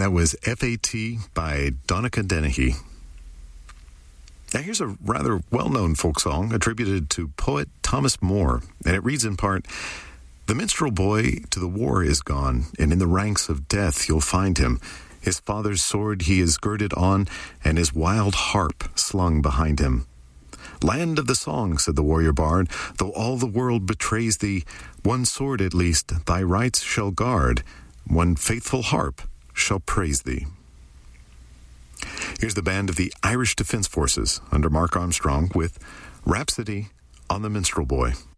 That was F.A.T. by Donica Dennehy. Now here's a rather well-known folk song attributed to poet Thomas Moore, and it reads in part, "The minstrel boy to the war is gone, and in the ranks of death you'll find him. His father's sword he is girded on, and his wild harp slung behind him. Land of the song," said the warrior bard, "though all the world betrays thee, one sword at least thy rights shall guard, one faithful harp shall praise thee." Here's the band of the Irish Defence Forces under Mark Armstrong with Rhapsody on the Minstrel Boy.